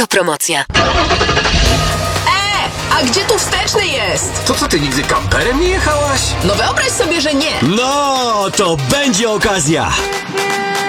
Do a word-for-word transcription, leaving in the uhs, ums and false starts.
To promocja. E, a gdzie tu wsteczny jest? To co, ty nigdy kamperem nie jechałaś? No wyobraź sobie, że nie. No, to będzie okazja.